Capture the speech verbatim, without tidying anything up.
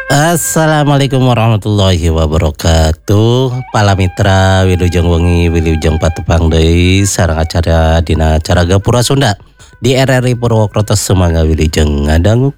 Assalamualaikum warahmatullahi wabarakatuh. Pala mitra Wilujeng Wengi Wilujeng Patepang deui sareng acara dina acara Gapura Sunda di R R I Purwokerto Semangga Wilujeng ngadangu